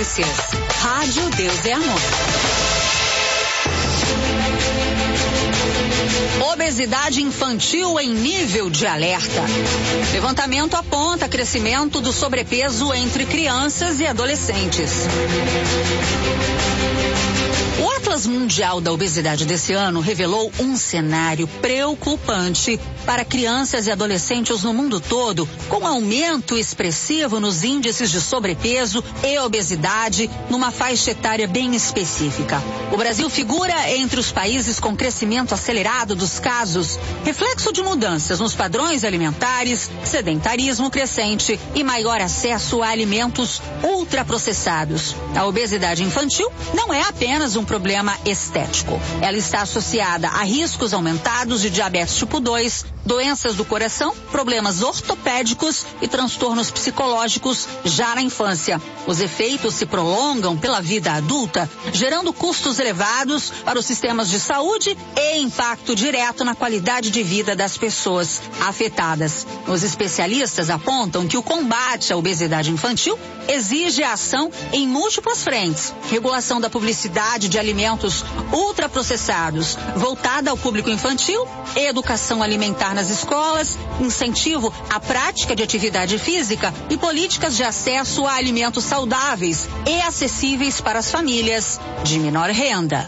Notícias. Rádio Deus é Amor. Obesidade infantil em nível de alerta. Levantamento aponta crescimento do sobrepeso entre crianças e adolescentes. O Atlas Mundial da Obesidade desse ano revelou um cenário preocupante para crianças e adolescentes no mundo todo, com aumento expressivo nos índices de sobrepeso e obesidade numa faixa etária bem específica. O Brasil figura entre os países com crescimento acelerado dos casos, reflexo de mudanças nos padrões alimentares, sedentarismo crescente e maior acesso a alimentos ultraprocessados. A obesidade infantil não é apenas um problema estético. Ela está associada a riscos aumentados de diabetes tipo 2, doenças do coração, problemas ortopédicos e transtornos psicológicos já na infância. Os efeitos se prolongam pela vida adulta, gerando custos elevados para os sistemas de saúde e impacto direto na qualidade de vida das pessoas afetadas. Os especialistas apontam que o combate à obesidade infantil exige ação em múltiplas frentes: regulação da publicidade de alimentos ultraprocessados voltada ao público infantil, educação alimentar nas escolas, incentivo à prática de atividade física e políticas de acesso a alimentos saudáveis e acessíveis para as famílias de menor renda.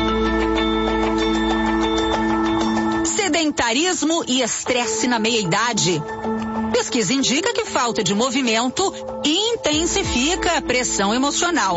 Sedentarismo e estresse na meia-idade. Pesquisa indica que falta de movimento intensifica a pressão emocional.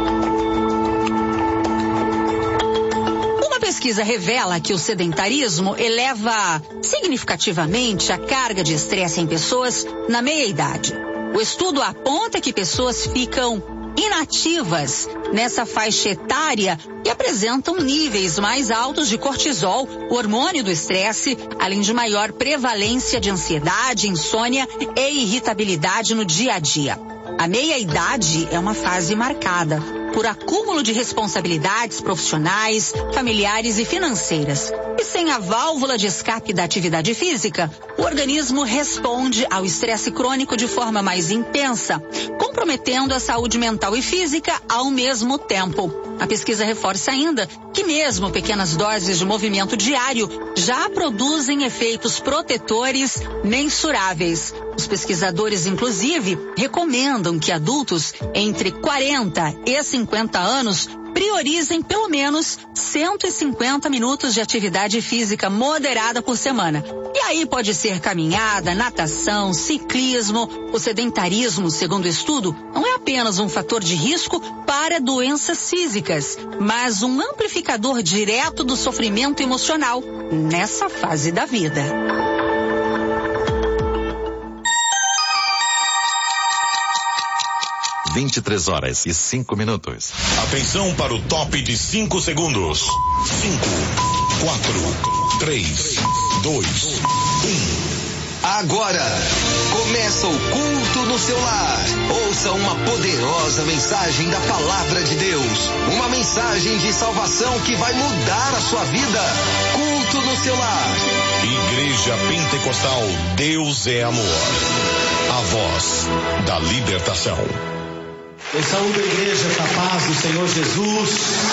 Uma pesquisa revela que o sedentarismo eleva significativamente a carga de estresse em pessoas na meia-idade. O estudo aponta que pessoas ficam inativas nessa faixa etária e apresentam níveis mais altos de cortisol, o hormônio do estresse, além de maior prevalência de ansiedade, insônia e irritabilidade no dia a dia. A meia-idade é uma fase marcada por acúmulo de responsabilidades profissionais, familiares e financeiras. E sem a válvula de escape da atividade física, o organismo responde ao estresse crônico de forma mais intensa, comprometendo a saúde mental e física ao mesmo tempo. A pesquisa reforça ainda que mesmo pequenas doses de movimento diário já produzem efeitos protetores mensuráveis. Os pesquisadores, inclusive, recomendam que adultos entre 40 e 50 anos priorizem pelo menos 150 minutos de atividade física moderada por semana. E aí pode ser caminhada, natação, ciclismo. O sedentarismo, segundo o estudo, não é apenas um fator de risco para doenças físicas, mas um amplificador direto do sofrimento emocional nessa fase da vida. Às 23h05. Atenção para o top de 5 segundos. 5, 4, 3, 2, 1. Agora, começa o culto no seu lar. Ouça uma poderosa mensagem da Palavra de Deus. Uma mensagem de salvação que vai mudar a sua vida. Culto no seu lar. Igreja Pentecostal Deus é Amor. A voz da libertação. Eu saúdo a igreja com a paz do Senhor Jesus.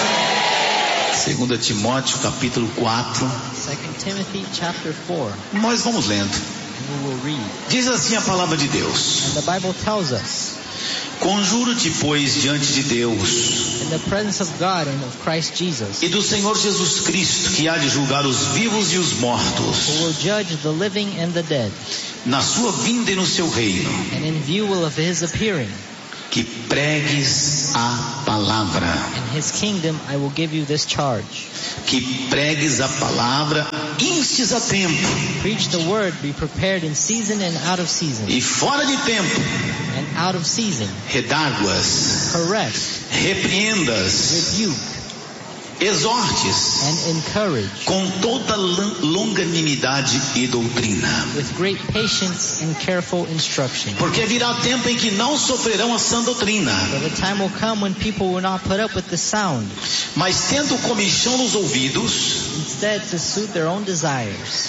2 Timóteo capítulo 4. 2 Timothy chapter 4. Nós vamos lendo. We will read. Diz assim a palavra de Deus. And the Bible tells us, Conjuro-te, pois, diante de Deus in the presence of God and of Christ Jesus, e do Senhor Jesus Cristo, que há de julgar os vivos e os mortos, who will judge the living and the dead, na sua vinda e no seu reino, and in view of his appearing, que pregues a palavra. in his kingdom I will give you this charge. Que pregues a palavra, instes a tempo Preach the word, be prepared in season and out of season, e fora de tempo, and out of season, redarguas, correct, repreendas, rebuke, exortes and encourage, com toda longanimidade e doutrina. with great patience and careful instruction. Porque virá tempo em que não sofrerão a sã doutrina, For the time will come when people will not put up with the sound, mas tendo comichão nos ouvidos, instead to suit their own desires,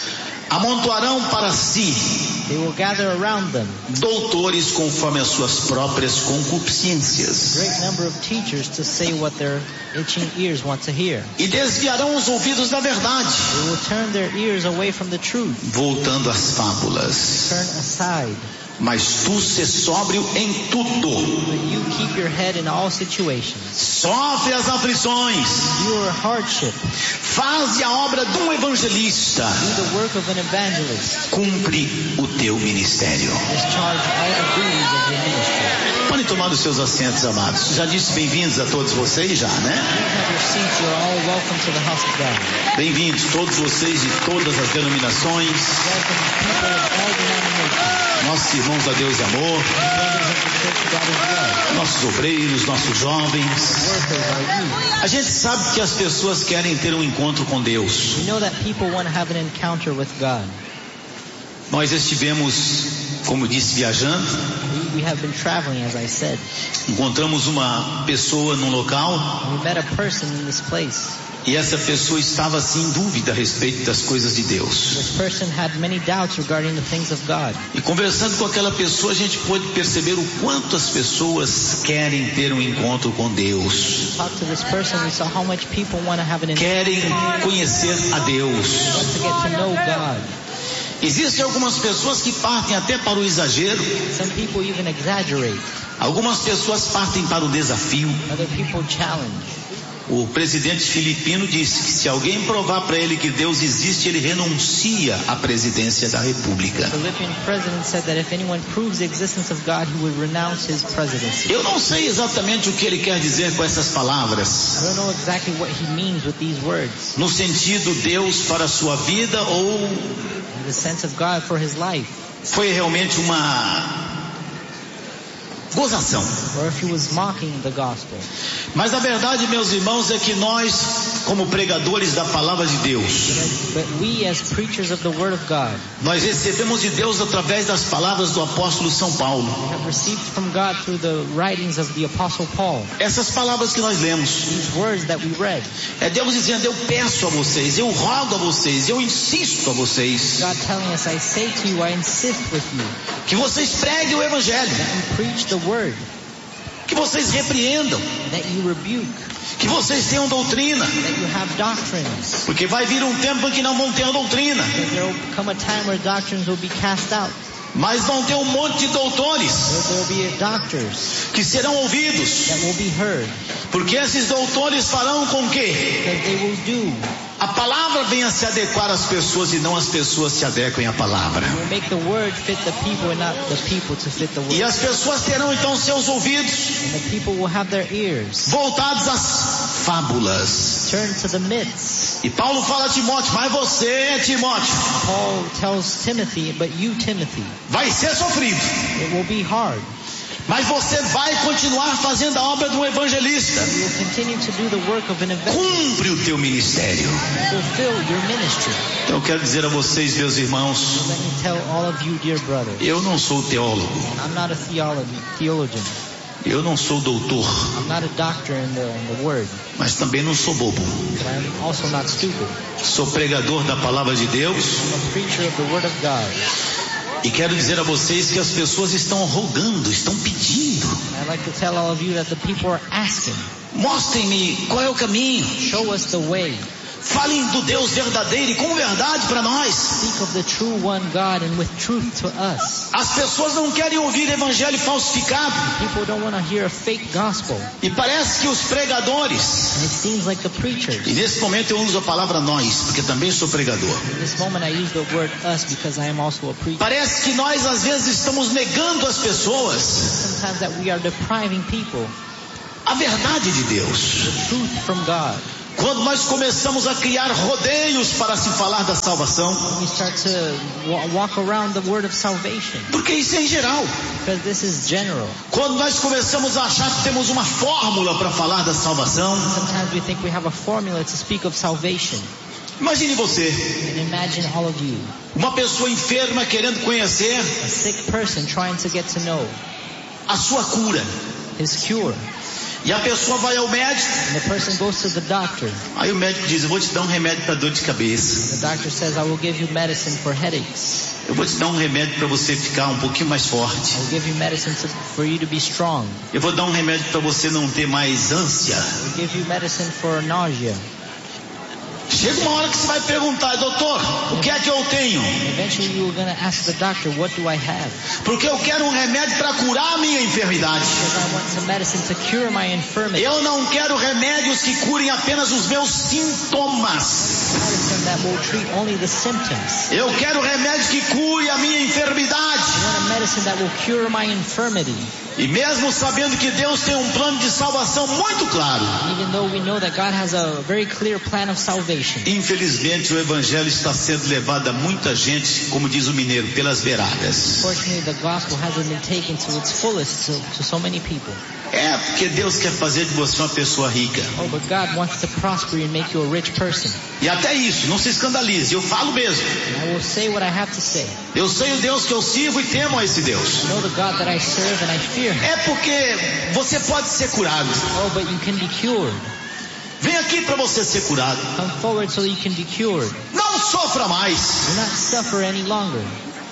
Amontoarão para si They will gather around them doutores conforme as suas próprias a concupiscências, great number of teachers to say what their itching ears want to hear. e desviarão os ouvidos da verdade, They will turn their ears away from the truth, voltando às fábulas. turn aside. Mas tu se sóbrio em tudo, But you keep your head in all situations. sofre as aflições, Endure hardship. faze a obra de um evangelista, Do the work of an evangelist. cumpre o teu ministério. Discharge all the duties of your ministry. Podem tomar os seus assentos, amados. Já disse bem-vindos a todos vocês, já, né? Please have your seats. You're all welcome to the house of God. Bem-vindos todos vocês de todas as denominações, Welcome people of all denominations. nossos irmãos a Deus Amor, Brothers of the Church of God as well. nossos obreiros, nossos jovens. Workers are you. A gente sabe que as pessoas querem ter um encontro com Deus. We know that people want to have an encounter with God. Nós estivemos, como eu disse, viajando. We have been traveling, as I said. Encontramos uma pessoa num local We met a person in this place. e essa pessoa estava assim em dúvida a respeito das coisas de Deus. This person had many doubts regarding the things of God. E conversando com aquela pessoa, a gente pôde perceber o quanto as pessoas querem ter um encontro com Deus. Talk to this person, we saw how much people want to have an encounter Querem conhecer a Deus. to get to know God. Existem algumas pessoas que partem até para o exagero. Some people even exaggerate. Algumas pessoas partem para o desafio. Other people challenge. O presidente filipino disse que se alguém provar para ele que Deus existe, ele renuncia à presidência da República. The Philippian president said that if anyone proves the existence of God, he would renounce his presidency. Eu não sei exatamente o que ele quer dizer com essas palavras. I don't know exactly what he means with these words. No sentido Deus para a sua vida, ou In the sense of God for his life. foi realmente uma gozação. Or if he was mocking the gospel. Mas a verdade, meus irmãos, é que nós, como pregadores da palavra de Deus, But we as preachers of the word of God, nós recebemos de Deus através das palavras do apóstolo São Paulo. we have received from God through the writings of the apostle Paul. Essas palavras que nós lemos. These words that we read. É Deus dizendo, eu peço a vocês, eu rogo a vocês, eu insisto a vocês, God telling us, I say to you, I insist with you, que vocês preguem o evangelho, that you preach the word, que vocês repreendam, that you rebuke, que vocês tenham doutrina, that you have doctrines. porque vai vir um tempo em que não vão ter a doutrina, Because there will come a time where doctrines will be cast out. mas vão ter um monte de doutores There will be doctors que serão ouvidos, that will be heard. porque esses doutores farão com que Because they will do, a palavra venha se adequar às pessoas e não as pessoas se adequem à palavra. will make the word fit the people and not the people to fit the word. E as pessoas terão então seus ouvidos And the people will have their ears voltados às fábulas. turned to the myths. E Paulo fala a Timóteo, mas você, Timóteo, Paul tells Timothy, but you, Timothy, vai ser sofrido, it will be hard. mas você vai continuar fazendo a obra de um evangelista. You will continue to do the work of an evangelist. Cumpre o teu ministério. Fulfill your ministry. Então eu quero dizer a vocês, meus irmãos, Let me tell all of you, dear brothers, eu não sou teólogo, I'm not a theologian. eu não sou doutor, I'm not a doctor in the word, mas também não sou bobo. but I'm also not stupid. Sou pregador da palavra de Deus I'm a preacher of the word of God. e quero dizer a vocês que as pessoas estão rogando, estão pedindo. I'd like to tell all of you that the people are asking, Mostrem-me qual é o caminho. show us the way. Falem do Deus verdadeiro e com verdade para nós. Speak of the true one God and with truth to us. As pessoas não querem ouvir evangelho falsificado. People don't want to hear a fake gospel. E parece que os pregadores, And it seems like the preachers. e nesse momento eu uso a palavra nós, porque também sou pregador. In this moment I use the word us because I am also a preacher. Parece que nós às vezes estamos negando às pessoas Sometimes that we are depriving people a verdade de Deus. the truth from God. Quando nós começamos a criar rodeios para se falar da salvação, We start to walk around the word of salvation porque isso é em geral. because this is general. Quando nós começamos a achar que temos uma fórmula para falar da salvação, Sometimes we think we have a formula to speak of salvation. imagine você, And imagine all of you, uma pessoa enferma querendo conhecer a sick person trying to get to know a sua cura. his cure. E a pessoa vai ao médico. And the person goes to the doctor. Aí o médico diz, eu vou te dar um remédio para dor de cabeça. The doctor says, I will give you medicine for headaches. Eu vou te dar um remédio para você ficar um pouquinho mais forte. I will give you medicine for you to be strong. Eu vou dar um remédio para você não ter mais ânsia. I will give you medicine for nausea. Chega uma hora que você vai perguntar, doutor, o que é que eu tenho? Eventually you are going to ask the doctor, what do I have? Porque eu quero um remédio para curar a minha enfermidade. Because I want some medicine to cure my infirmity. Eu não quero remédios que curem apenas os meus sintomas. Medicine that will treat only the symptoms. Eu quero remédio que cure a minha enfermidade. I want a medicine that will cure my infirmity. E mesmo sabendo que Deus tem um plano de salvação muito claro, Even though we know that God has a very clear plan of salvation. infelizmente o evangelho está sendo levado a muita gente, como diz o mineiro, pelas beiradas. Unfortunately, the gospel hasn't been taken to its fullest to so many people. É porque Deus quer fazer de você uma pessoa rica. Oh, but God wants to prosper you and make you a rich person. E até isso, não se escandalize, eu falo mesmo. And I will say what I have to say. Eu sei o Deus que eu sirvo e temo a esse Deus. I know the God that I serve and I fear Him. É porque você pode ser curado. Oh, but you can be cured. Vem aqui para você ser curado. Come forward so that you can be cured. Não sofra mais. Do not suffer any longer.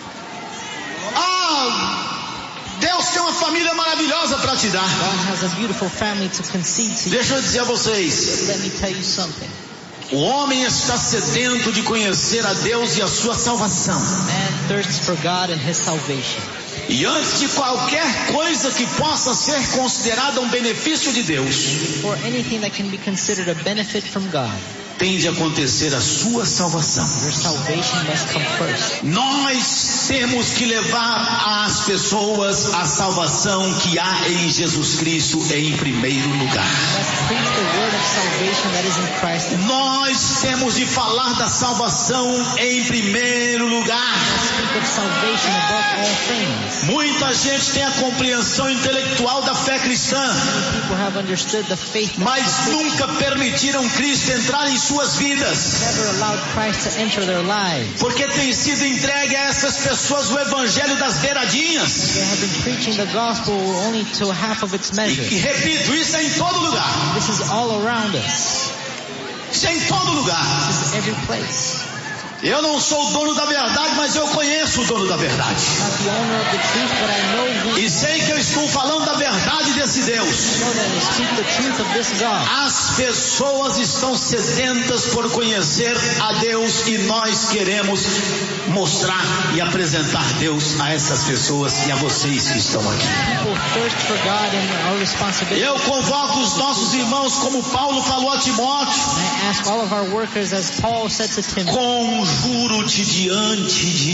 Deus tem uma família maravilhosa para te dar. God has a beautiful family to concede to you. Deixa eu dizer a vocês. Let me tell you something. O homem está sedento de conhecer a Deus e a sua salvação. Man thirsts for God and His salvation. E antes de qualquer coisa que possa ser considerada um benefício de Deus, For anything that can be considered a benefit from God, tem de acontecer a sua salvação. your salvation must come first. Nós temos que levar às pessoas a salvação que há em Jesus Cristo em primeiro lugar. You must preach the word of salvation that is in Christ. Nós temos de falar da salvação em primeiro lugar. Speak of salvation above all things. Muita gente tem a compreensão intelectual da fé cristã, People have understood the faith, mas nunca permitiram Cristo entrar em suas vidas, never allowed Christ to enter their lives. porque tem sido entregue a essas pessoas o evangelho das beiradinhas. They have been preaching the gospel only to half of its measure. E repito, isso é em todo lugar. This is all around us. Isso é em todo lugar. This is every place. Eu não sou o dono da verdade, mas eu conheço o dono da verdade. Not the owner of the truth, but I know who. E sei que eu estou falando da verdade desse Deus. I know that I speak the truth of this God. As pessoas estão sedentas por conhecer a Deus e nós queremos mostrar e apresentar Deus a essas pessoas e a vocês que estão aqui. People thirst for God and our responsibility. Eu convoco os nossos irmãos, como Paulo falou a Timóteo, I ask all of our workers, as Paul said to Timothy, conjuro-te diante de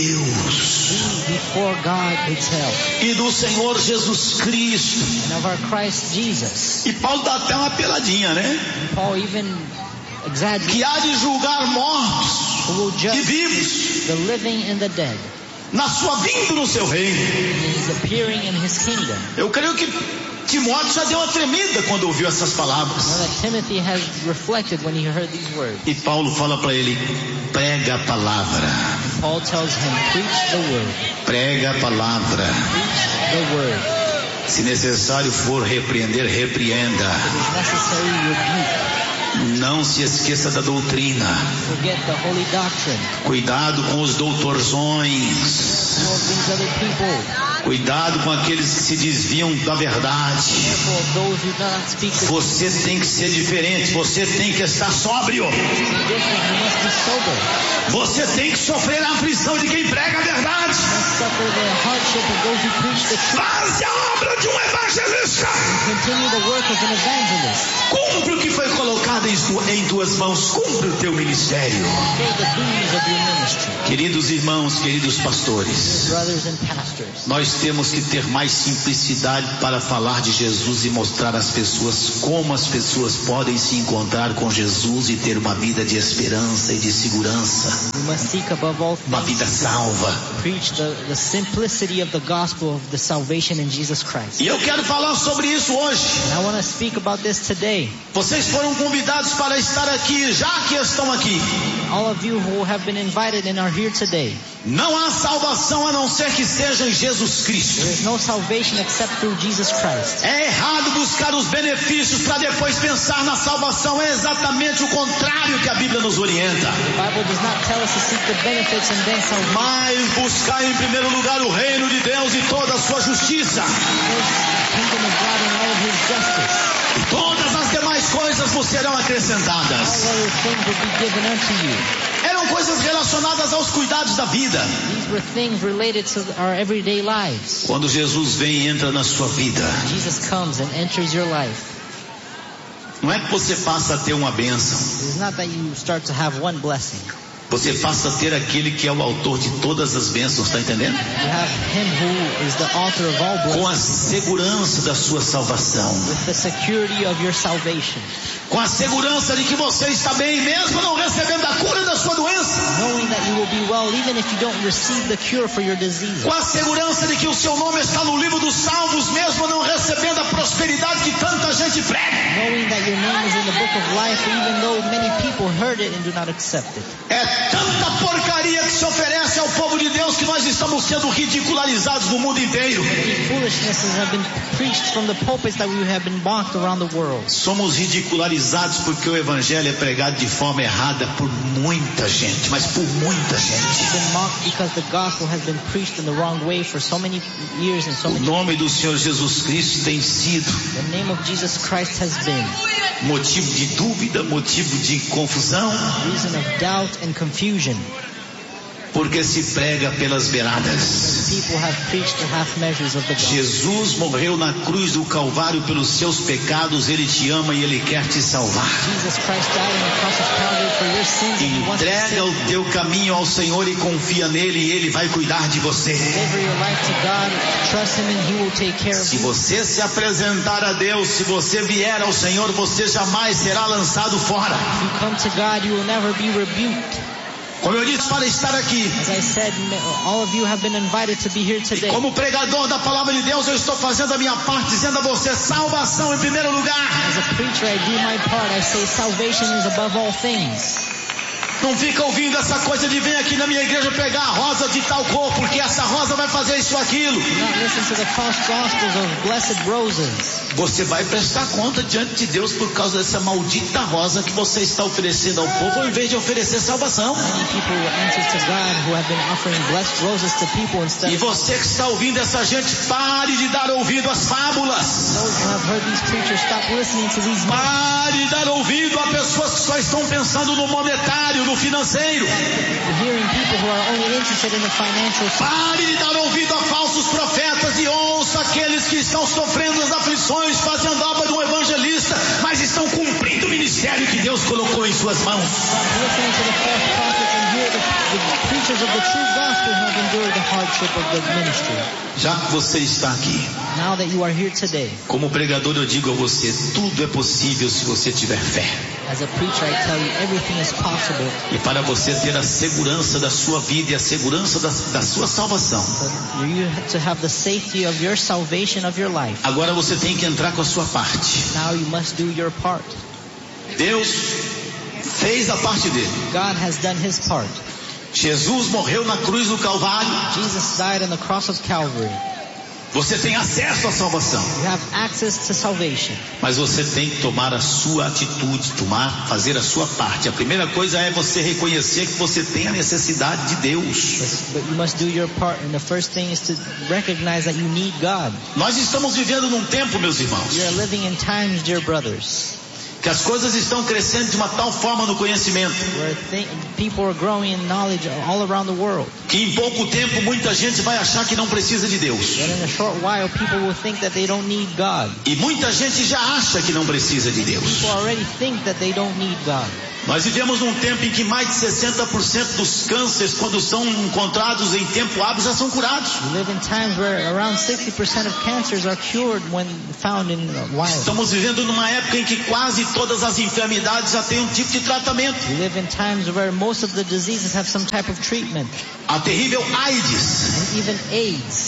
Deus before God Himself e do Senhor Jesus Cristo. and of our Christ Jesus. E Paulo dá até uma peladinha, né? And Paul even exaggerates, Que há de julgar mortos who will e judge vivos the living and the dead. na sua vinda no seu reino. He's appearing in His kingdom. Eu creio que Timóteo já deu uma tremida quando ouviu essas palavras. Now that Timothy has reflected when he heard these words. E Paulo fala para ele, prega a palavra, Paul tells him, preach the word. prega a palavra. Preach the word. Se necessário for repreender, repreenda. It is necessary rebuke. Não se esqueça da doutrina. Forget the holy doctrine. Cuidado com os doutorzões. All of these other people. Cuidado com aqueles que se desviam da verdade. Careful of those who do not speak the truth. Você tem que ser diferente. Você tem que estar sóbrio. To be different, you must be sober. Você tem que sofrer a aflição de quem prega a verdade. You must suffer the hardship of those who preach the truth. Faze a obra de um evangelista. Continue the work of an evangelist. Cumpre o que foi colocado em tuas mãos. Cumpre o teu ministério. Fulfill the duties of your ministry. Queridos irmãos, queridos pastores, Brothers and pastors. nós temos que ter mais simplicidade para falar de Jesus e mostrar às pessoas como as pessoas podem se encontrar com Jesus e ter uma vida de esperança e de segurança, We must seek above all uma vida things salva. preach the simplicity of the gospel of the salvation in Jesus Christ. E eu quero falar sobre isso hoje. And I want to speak about this today. Vocês foram convidados para estar aqui, já que estão aqui. All of you who have been invited and are here today. Não há salvação a não ser que seja em Jesus Cristo. There is no salvation except through Jesus Christ. É errado buscar os benefícios para depois pensar na salvação. É exatamente o contrário que a Bíblia nos orienta. The Bible does not tell us to seek the benefits and then salvation. Mas buscar em primeiro lugar o reino de Deus e toda a sua justiça. The kingdom of God and all of His justice. E todas as demais coisas vos serão All acrescentadas. other things will be given unto you. Eram coisas relacionadas aos cuidados da vida. These were things related to our everyday lives. Quando Jesus vem e entra na sua vida, Jesus comes and enters your life. não é que você passa a ter uma bênção. It is not that you start to have one blessing. Você passa a ter aquele que é o autor de todas as bênçãos, está entendendo? You have Him who is the author of all Com a blessings, segurança da sua salvação. with the security of your salvation, Com a segurança de que você está bem, mesmo não recebendo a cura da sua doença. knowing that you will be well even if you don't receive the cure for your disease. Com a segurança de que o seu nome está no livro dos salvos, mesmo não recebendo a prosperidade que tanta gente prega. Knowing that your name is in the book of life even though many people heard it and do not accept it. É tanta porcaria que se oferece ao povo de Deus que nós estamos sendo ridicularizados no mundo inteiro. These foolishnesses have been preached from the pulpits that we have been mocked around the world. Somos ridicularizados porque o evangelho é pregado de forma errada por muita gente, mas por muita We've gente. been mocked because the gospel has been preached in the wrong way for so many years and so O many. nome do Senhor Jesus Cristo tem sido The name of Jesus Christ has been motivo de dúvida, motivo de confusão, reason of doubt and confusion. porque se prega pelas beiradas. People have preached the half measures of the gospel. Jesus morreu na cruz do Calvário pelos seus pecados, Ele te ama e Ele quer te salvar. Jesus Christ died on the cross of Calvary for your sins and He wants to Entrega save o you. teu caminho ao Senhor e confia nele e Ele vai cuidar de você. Deliver your life to God, trust Him and He will take care of Se you. você se apresentar a Deus, se você vier ao Senhor, você jamais será lançado fora. If you come to God, you will never be rebuked. Como eu disse, para estar aqui, As I said, all of you have been invited to be here today. como pregador da palavra de Deus, eu estou fazendo a minha parte, dizendo a você, salvação em primeiro lugar. As a preacher, I do my part. I say salvation is above all things. Não fica ouvindo essa coisa de vem aqui na minha igreja pegar a rosa de tal cor, porque essa rosa vai fazer isso ou aquilo. Do not listen to the false gospels of blessed roses. Você vai prestar conta diante de Deus por causa dessa maldita rosa que você está oferecendo ao povo, ao invés de oferecer salvação. Many people answer to God who have been offering blessed roses to people instead E of você que está ouvindo essa gente, pare de dar ouvido às fábulas. those who have heard these preachers. Stop listening to these men. Pare de dar ouvido a pessoas que só estão pensando no monetário, no financeiro. Hearing people who are only interested in the financial side. Pare de dar ouvido a falsos profetas e ouça aqueles que estão sofrendo as aflições, fazendo obra de um evangelista, mas estão cumprindo o ministério que Deus colocou em suas mãos. Stop listening to the false prophets and hear the preachers of the true gospel who have endured the hardship of the ministry. Já que você está aqui, Now that you are here today, como pregador eu digo a você, tudo é possível se você tiver fé. as a preacher I tell you everything is possible. E para você ter a segurança da sua vida e a segurança da sua salvação, For you to have the safety of your salvation of your life. agora você tem que entrar com a sua parte. Now you must do your part. Deus fez a parte dele. God has done His part. Jesus morreu na cruz do Calvário. Jesus died on the cross of Calvary. Você tem acesso à salvação, You have access to salvation. mas você tem que tomar a sua atitude, fazer a sua parte. A primeira coisa é você reconhecer que você tem a necessidade de Deus. But you must do your part. And the first thing is to recognize that you need God. Nós estamos vivendo num tempo, meus irmãos, You are living in times, dear brothers, que as coisas estão crescendo de uma tal forma no conhecimento, where people are growing in knowledge all around the world. que em pouco tempo muita gente vai achar que não precisa de Deus. That in a short while people will think that they don't need God. E muita gente já acha que não precisa de Deus. People already think that they don't need God. Nós vivemos num tempo em que mais de 60% dos cânceres, quando são encontrados em tempo hábil, já são curados. We live in times where around 60% of cancers are cured when found in a while. Estamos vivendo numa época em que quase todas as enfermidades já têm um tipo de tratamento. We live in times where most of the diseases have some type of treatment. A terrível AIDS And even AIDS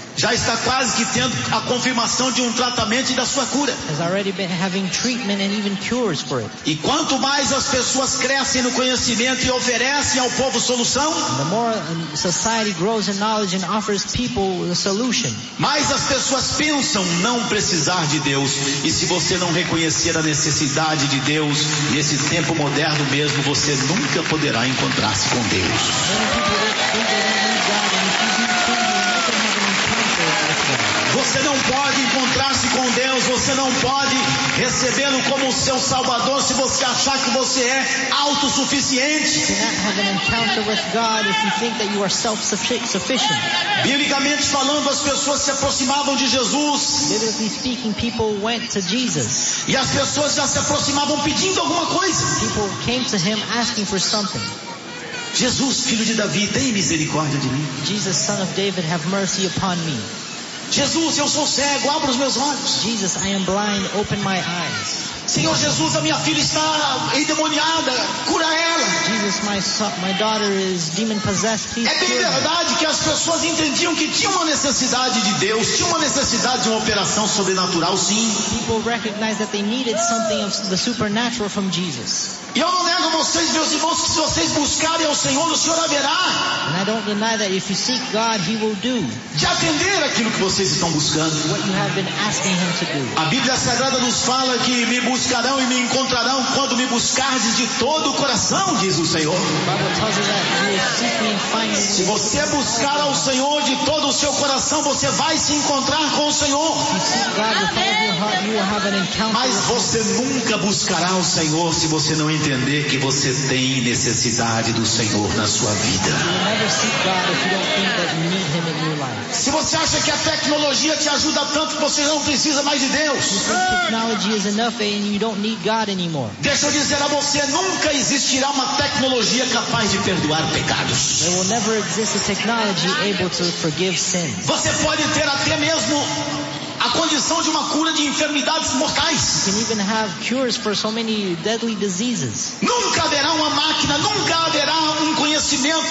já está quase que tendo a confirmação de um tratamento e da sua cura. Has already been having treatment and even cures for it. E quanto mais as pessoas crescem no conhecimento e oferecem ao povo solução, The more society grows in knowledge and offers people a solution, mais as pessoas pensam não precisar de Deus. E se você não reconhecer a necessidade de Deus, nesse tempo moderno mesmo, você nunca poderá encontrar-se com Deus. many people think they don't need God, and if you do think you never have an encounter with God. Você não pode encontrar-se com Deus, você não pode recebê-lo como seu Salvador se você achar que você é autossuficiente. You cannot have an encounter with God if you think that you are self-sufficient. Biblicamente falando, as pessoas se aproximavam de Jesus Biblically speaking, people went to Jesus. e as pessoas já se aproximavam pedindo alguma coisa. People came to him asking for something. Jesus, filho de Davi, tem misericórdia de mim. Jesus, son of David, have mercy upon me. Jesus, eu sou cego, abra os meus olhos. Jesus, I am blind, open my eyes. Senhor Jesus, a minha filha está endemoniada, cura ela. Jesus, my daughter is demon-possessed, please É bem cure her. verdade que as pessoas entendiam que tinha uma necessidade de Deus, tinha uma necessidade de uma operação sobrenatural, sim. People recognized that they needed something of the supernatural from Jesus. E eu não nego a vocês, meus irmãos, que se vocês buscarem ao Senhor, o Senhor haverá And I don't deny that if you seek God, He will do de atender aquilo que vocês estão buscando. what you have been asking Him to do. A Bíblia Sagrada nos fala que me buscarão e me encontrarão quando me buscardes de todo o coração, diz o Senhor. The Bible tells us that you will seek me and find me. Se você buscar ao Senhor de todo o seu coração, você vai se encontrar com o Senhor. If you seek God with all of your heart, you will have an encounter Mas with Him. você nunca buscará o Senhor se você não entender que você tem necessidade do Senhor na sua vida. You will never seek God if you don't think that you need Him in your life. Se você acha que a tecnologia te ajuda tanto que você não precisa mais de You Deus, think technology is enough and you don't need God anymore. deixa eu dizer a você, nunca existirá uma tecnologia capaz de perdoar pecados. There will never exist a technology able to forgive sins. Você pode ter até mesmo a condição de uma cura de enfermidades mortais. You can even have cures for so many deadly diseases. Nunca haverá uma máquina, nunca haverá um conhecimento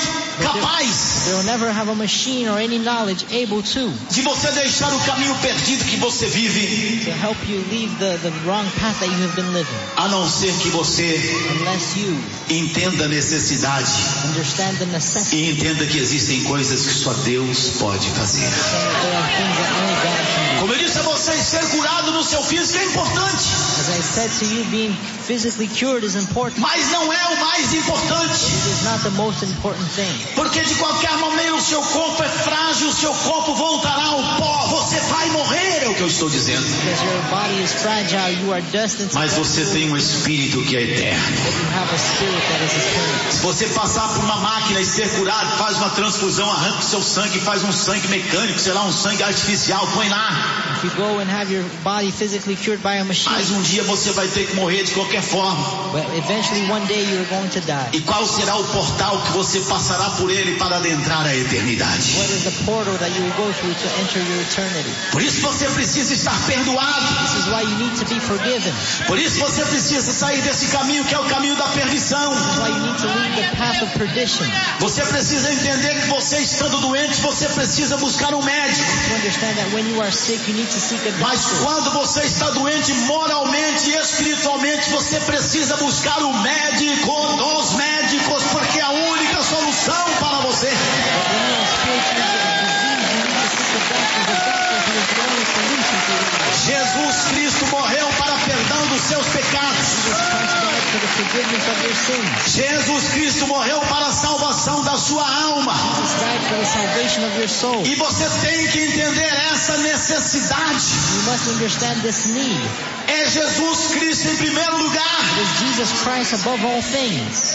capaz They will never have a machine or any knowledge able to de você deixar o caminho perdido que você vive, help you leave the wrong path that you have been living, a não ser que você unless you entenda a necessidade understand the necessity. e entenda que existem coisas que só Deus pode fazer. That there are things that only God can do. Como eu disse a vocês, ser curado no seu físico é importante, As I said to you, being physically cured is important. mas não é o mais importante, It is not the most important thing. porque de qualquer maneira o seu corpo é frágil, o seu corpo voltará ao pó, você vai morrer, é o que eu estou dizendo. Because your body is fragile, you are destined to Mas você tem um espírito que é eterno. but you have a spirit that is eternal. Se você passar por uma máquina e ser curado, faz uma transfusão, arranca o seu sangue, faz um sangue mecânico, sei lá, um sangue artificial, põe lá. If you go and have your body physically cured by a machine, Mas um dia você vai ter que morrer de qualquer forma. but eventually one day you're going to die. E qual será o portal que você passará por ele para adentrar a eternidade? What is the portal that you will go through to enter your eternity? Por isso você precisa estar perdoado. This is why you need to be forgiven. Por isso você precisa sair desse caminho que é o caminho da perdição. This is why you need to leave the path of perdition. Você precisa entender que você estando doente, você precisa buscar um médico. To understand that when you are sick, you need to seek a Mas doctor. quando você está doente moralmente e espiritualmente, você precisa buscar o médico dos médicos, porque é a única solução para você. But when you are spiritually diseased, you need to seek a doctor. The doctor who is the only solution to your life. Jesus Cristo morreu para perdão dos seus pecados. Jesus Christ died for the forgiveness of your sins. Jesus Cristo morreu para a salvação da sua alma. Jesus died for the salvation of your soul. E você tem que entender essa necessidade. You must understand this need. É Jesus Cristo em primeiro lugar. It is Jesus Christ above all things.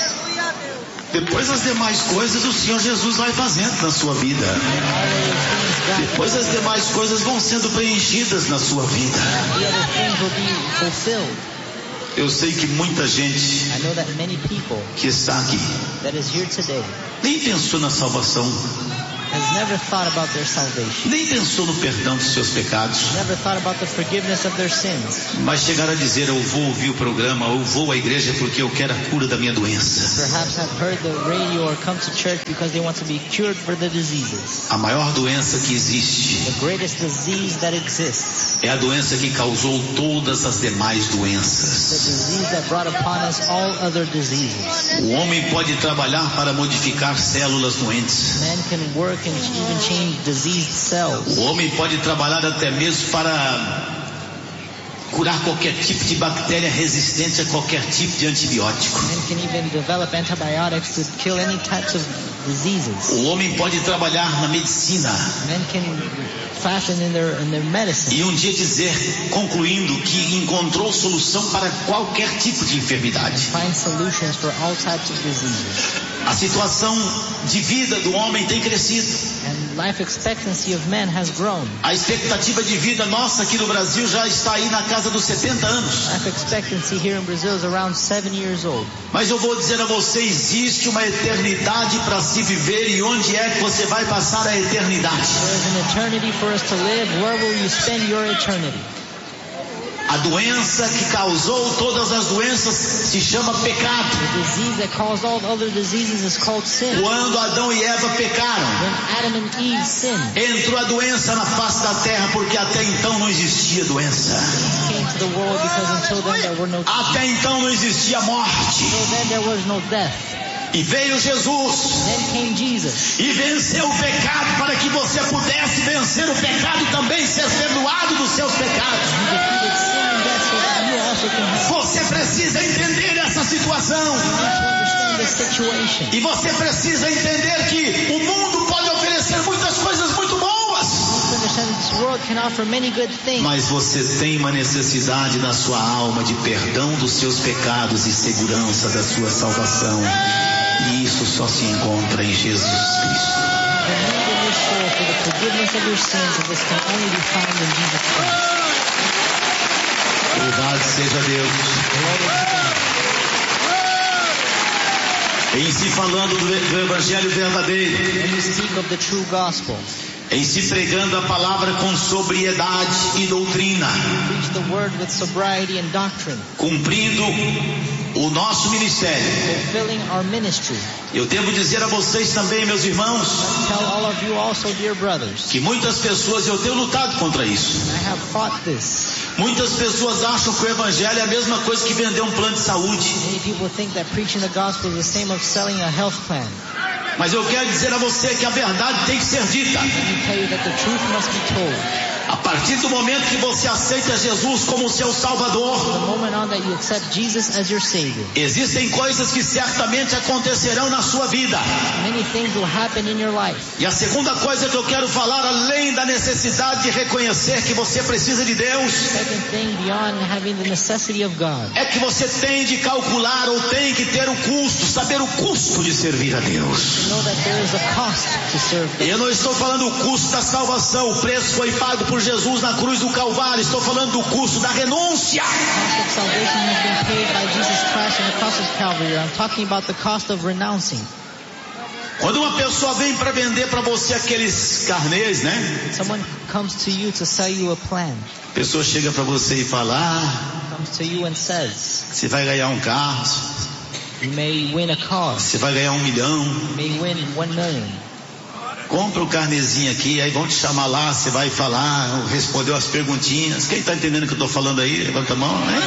Depois as demais coisas o Senhor Jesus vai fazendo na sua vida. And all of those things God Depois as demais coisas vão sendo preenchidas na sua vida. the other things will be fulfilled. Eu sei que muita gente I know that many people que está aqui that is here today nem pensou na salvação has never thought about their salvation. Nem pensou no perdão dos seus pecados. Never thought about the forgiveness of their sins. Mas chegaram a dizer, eu vou ouvir o programa, eu vou à igreja porque eu quero a cura da minha doença. Perhaps have heard the radio or come to church because they want to be cured for the diseases. A maior doença que existe The greatest disease that exists. é a doença que causou todas as demais The doenças. disease that brought upon us all other diseases. O homem pode trabalhar para modificar células doentes. Man can work and even change diseased cells. O homem pode trabalhar até mesmo para curar qualquer tipo de bactéria resistente a qualquer tipo de antibiótico. Man can even develop antibiotics to kill any types of diseases. O homem pode trabalhar na medicina Men can fasten in their medicine. e um dia dizer, concluindo, que encontrou solução para qualquer tipo de enfermidade. Find solutions for all types of diseases. A situação de vida do homem tem crescido. And life expectancy of men has grown. A expectativa de vida nossa aqui no Brasil já está aí na casa dos 70 anos. Life expectancy here in Brazil is around 7 years old. Mas eu vou dizer a você, existe uma eternidade para se viver, e onde é que você vai passar a eternidade? There is an eternity for us to live. Where will you spend your eternity? A doença que causou todas as doenças se chama pecado. The disease that caused all other diseases is called sin. Quando Adão e Eva pecaram, When Adam and Eve sinned, entrou a doença na face da terra, porque até então não existia doença. came to the world because until then there were no Até então não existia morte. until then there was no death. E veio Jesus Then came Jesus. e venceu o pecado para que você pudesse vencer o pecado e também ser perdoado dos seus pecados. He defeated sin and death so that you also can have Você precisa entender essa situação. to understand the situation. E você precisa entender que o mundo pode oferecer muitas coisas muito boas. To understand that this world can offer many good things. Mas você tem uma necessidade na sua alma de perdão dos seus pecados e segurança da sua salvação. E isso só se encontra em Jesus Cristo. The need in your soul for the forgiveness of your sins, and this can only be found in Jesus Christ. Louvado seja Deus. Em se falando do Evangelho verdadeiro, When we speak of the true gospel, em se pregando a palavra com sobriedade e doutrina, preach the word with sobriety and doctrine, cumprindo o nosso ministério. fulfilling our ministry. Eu devo dizer a vocês também, meus irmãos, Tell all of you also, dear brothers, que muitas pessoas, eu tenho lutado contra isso. I have fought this. Muitas pessoas acham que o Evangelho é a mesma coisa que vender um plano de saúde. Many people think that preaching the gospel is the same of selling a health plan. Mas eu quero dizer a você que a verdade tem que ser dita. Let me tell you that the truth must be told. A partir do momento que você aceita Jesus como seu Salvador, The moment on that you accept Jesus as your Savior, existem coisas que certamente acontecerão na sua vida. many things will happen in your life. E a segunda coisa que eu quero falar, além da necessidade de reconhecer que você precisa de Deus, Second thing, beyond having the necessity of God, é que você tem de calcular ou tem que ter o custo, saber o custo de servir a Deus. know that there is a cost to serve God. Eu não estou falando do custo da salvação, o preço foi pago por Jesus na cruz do Calvário, estou falando do custo da renúncia. The cost of salvation has been paid by Jesus Christ on the cross of Calvary. I'm talking about the cost of renouncing. Quando uma pessoa vem para vender para você aqueles carnês, né? Someone comes to you to sell you a plan. A pessoa chega para você e fala, Comes to you and says, você vai ganhar um carro, you may win a car. você vai ganhar 1 milhão, You may win 1 million. compra o carnezinho aqui, aí vão te chamar lá, você vai falar, respondeu as perguntinhas. Quem está entendendo o que eu estou falando aí? Levanta a mão, né?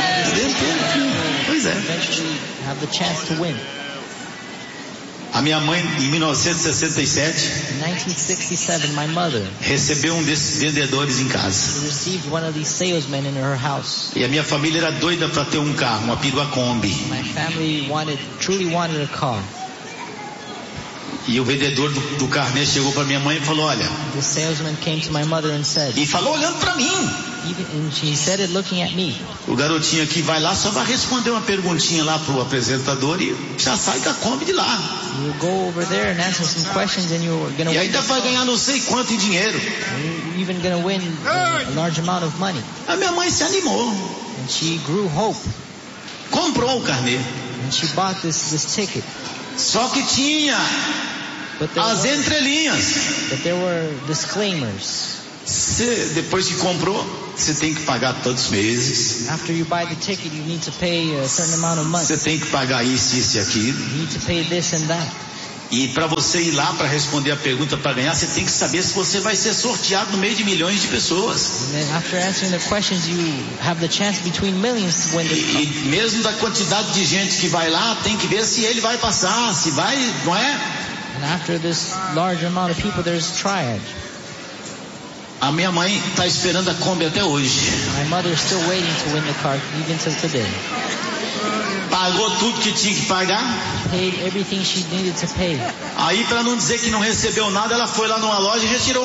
Pois é. Eventually have the chance to win. A minha mãe, em 1967, In 1967, my mother recebeu um desses vendedores em casa. received one of these salesmen in her house. E a minha família era doida para ter um carro, uma Perua Kombi. My family truly wanted a car. E o vendedor do carnê chegou para minha mãe e falou, olha, The salesman came to my mother and said, e falou olhando para mim, and she said it looking at me. o garotinho aqui vai lá, só vai responder uma perguntinha lá pro apresentador e já sai com a Kombi de lá. You go over there and answer some questions and you're gonna E win. ainda vai ganhar não sei quanto em dinheiro. You're even gonna win a large amount of money. A minha mãe se animou, And she grew hope. comprou o carnê. And she bought this ticket. Só que tinha As entrelinhas. But there were disclaimers. Depois que comprou, você tem que pagar todos os meses. After you buy the ticket, you need to pay a certain amount of money. Você tem que pagar isso e aquilo. You need to pay this and that. E para você ir lá para responder a pergunta para ganhar, você tem que saber se você vai ser sorteado no meio de milhões de pessoas. And then after answering the questions, you have the chance between millions to win the. E mesmo da quantidade de gente que vai lá, tem que ver se ele vai passar, se vai, não é? And after this large amount of people, there's triad. A minha mãe está esperando a Kombi até hoje. My mother is still waiting to win the car, even till today. Pagou tudo que tinha que pagar. Paid everything she needed to pay. Aí, para não dizer que não recebeu nada, ela foi lá numa loja e retirou